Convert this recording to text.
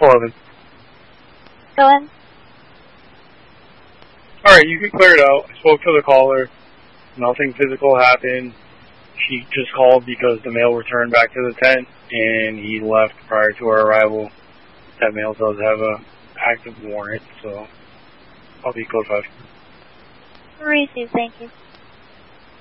11. Go ahead. Alright, you can clear it out. I spoke to the caller. Nothing physical happened. She just called because the mail returned back to the tent, and he left prior to our arrival. That mail does have a active warrant, so I'll be code 5. Received, thank you.